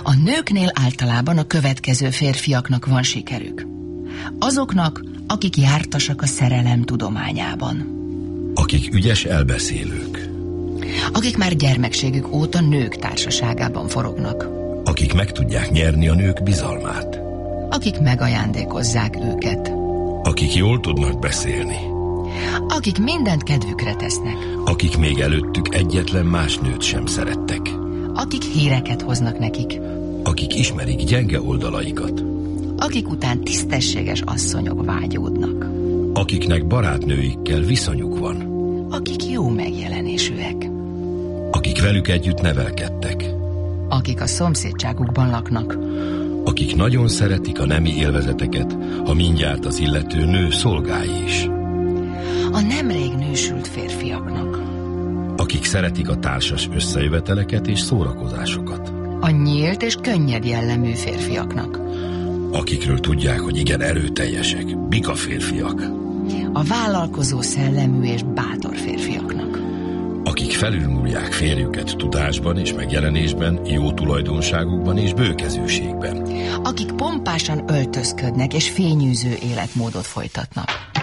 A nőknél általában a következő férfiaknak van sikerük. Azoknak, akik jártasak a szerelem tudományában. Akik ügyes elbeszélők. Akik már gyermekségük óta nők társaságában forognak. Akik meg tudják nyerni a nők bizalmát. Akik megajándékozzák őket. Akik jól tudnak beszélni. Akik mindent kedvükre tesznek. Akik még előttük egyetlen más nőt sem szerettek. Akik híreket hoznak nekik. Akik ismerik gyenge oldalaikat. Akik után tisztességes asszonyok vágyódnak. Akiknek barátnőikkel viszonyuk van. Akik jó megjelenésűek. Akik velük együtt nevelkedtek. Akik a szomszédságukban laknak. Akik nagyon szeretik a nemi élvezeteket, ha mindjárt az illető nő szolgái is. A nemrég nősült férfiaknak. Akik szeretik a társas összejöveteleket és szórakozásokat. A nyílt és könnyed jellemű férfiaknak. Akikről tudják, hogy igen erőteljesek, bika férfiak. A vállalkozó szellemű és bátor férfiaknak. Akik felülmúlják férjüket tudásban és megjelenésben, jó tulajdonságukban és bőkezűségben. Akik pompásan öltözködnek és fényűző életmódot folytatnak.